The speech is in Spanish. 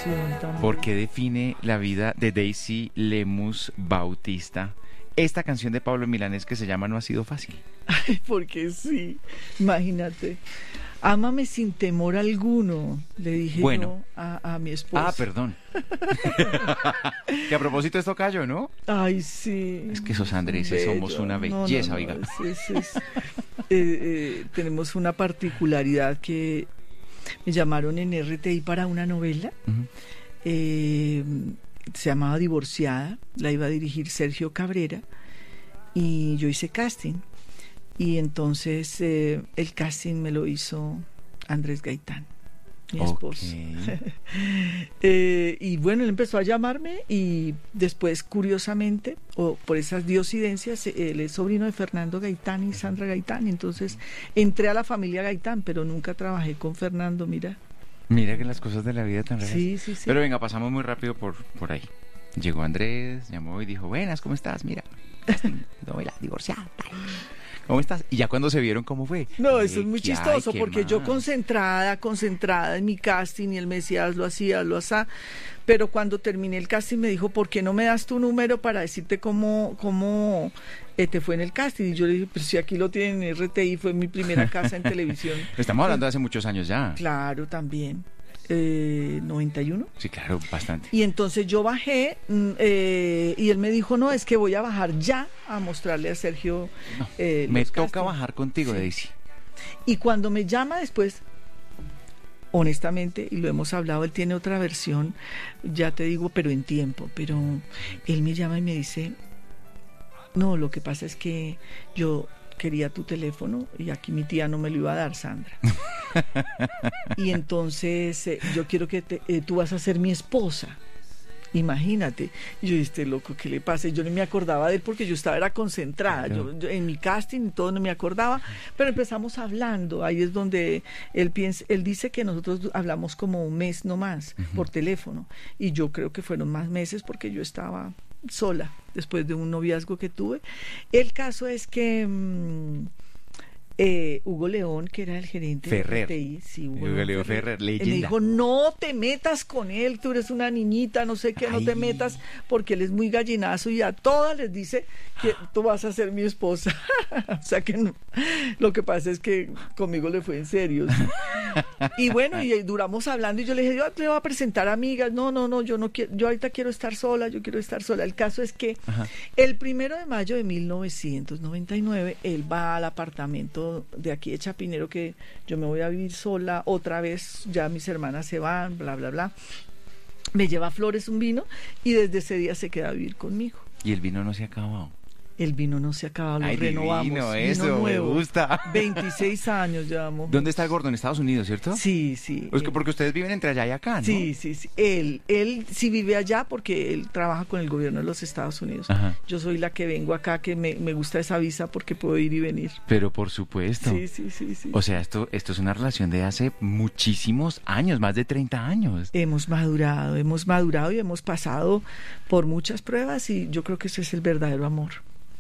canción también. Porque define la vida de Daisy Lemus Bautista. Esta canción de Pablo Milanés que se llama No ha sido fácil. Ay, porque sí, imagínate. Ámame sin temor alguno, le dije Bueno. yo a mi esposa. Ah, perdón. Que a propósito es tocayo, ¿no? Ay, sí. Es que esos andreses bello. somos una No, belleza, no, no, oiga. Tenemos una particularidad que me llamaron en RTI para una novela. Ujú. Se llamaba Divorciada, la iba a dirigir Sergio Cabrera y yo hice casting. Y entonces el casting me lo hizo Andrés Gaitán, mi esposo. Y bueno, él empezó a llamarme y después, curiosamente, o por esas diosidencias, él es sobrino de Fernando Gaitán y Sandra Gaitán. Entonces entré a la familia Gaitán, pero nunca trabajé con Fernando, mira. Mira que las cosas de la vida tan raras. Sí, sí, sí. Pero venga, pasamos muy rápido por ahí. Llegó Andrés, llamó y dijo, buenas, ¿cómo estás? Mira, novela, divorciada, tal. ¿Cómo estás? Y ya cuando se vieron, ¿cómo fue? No, eso es muy ¿Qué hay? chistoso, ¿Qué porque más? yo concentrada en mi casting y él me decía, hazlo así, hazlo así. Pero cuando terminé el casting me dijo, ¿por qué no me das tu número para decirte cómo te fue en el casting? Y yo le dije, pues si aquí lo tienen en RTI, fue mi primera casa en televisión. Estamos hablando de hace muchos años ya. Claro, también. 91. Sí, claro, bastante. Y entonces yo bajé y él me dijo, no, es que voy a bajar ya a mostrarle a Sergio. No, los me toca castings. bajar contigo, Sí. Daisy. Y cuando me llama después, honestamente, y lo hemos hablado, él tiene otra versión, ya te digo, pero en tiempo, pero él me llama y me dice, no, lo que pasa es que yo quería tu teléfono y aquí mi tía no me lo iba a dar, Sandra. Y entonces yo quiero que tú vas a ser mi esposa. Imagínate. Y yo, este loco, ¿qué le pasa? Y yo no me acordaba de él porque yo era concentrada. Claro. Yo en mi casting y todo no me acordaba, pero empezamos hablando. Ahí es donde él dice que nosotros hablamos como un mes nomás por teléfono. Y yo creo que fueron más meses porque yo estaba sola después de un noviazgo que tuve. El caso es que Hugo León, que era el gerente Ferrer. de RTI, sí, Hugo León Ferrer, él me leyenda. dijo, no te metas con él, tú eres una niñita, no sé qué, no te Ay. metas, porque él es muy gallinazo y a todas les dice que tú vas a ser mi esposa. O sea que no. Lo que pasa es que conmigo le fue en serio. ¿Sí? Y bueno, y duramos hablando y yo le dije, yo te voy a presentar amigas. No, yo no quiero, yo ahorita quiero estar sola, yo quiero estar sola. El caso es que Ajá. el 1 de mayo de 1999, él va al apartamento de aquí de Chapinero, que yo me voy a vivir sola otra vez, ya mis hermanas se van, bla, bla, bla. Me lleva flores, un vino, y desde ese día se queda a vivir conmigo. Y el vino no se ha acabado. El vino no se acaba, lo Ay, renovamos. divino, Vino eso, nuevo. me gusta. 26 años llevamos. ¿Dónde está el gordo? ¿En Estados Unidos, cierto? Sí, sí. Es que porque ustedes viven entre allá y acá, ¿no? Sí, sí, sí. Él sí vive allá porque él trabaja con el gobierno de los Estados Unidos. Ajá. Yo soy la que vengo acá, que me gusta esa visa porque puedo ir y venir. Pero por supuesto. Sí, sí, sí, sí. O sea, esto es una relación de hace muchísimos años, más de 30 años. Hemos madurado y hemos pasado por muchas pruebas y yo creo que ese es el verdadero amor.